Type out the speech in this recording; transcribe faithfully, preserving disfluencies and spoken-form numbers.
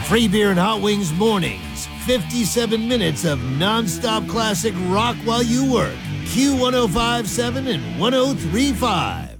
Free beer and hot wings mornings. fifty-seven minutes of non-stop classic rock while you work. Q one oh five point seven and one oh three point five.